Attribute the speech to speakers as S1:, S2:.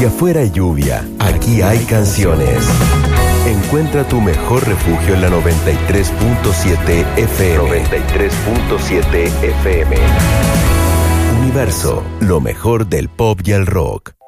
S1: Si afuera hay lluvia, aquí hay canciones. Encuentra tu mejor refugio en la 93.7 FM. 93.7 FM. Universo, lo mejor del pop y el rock.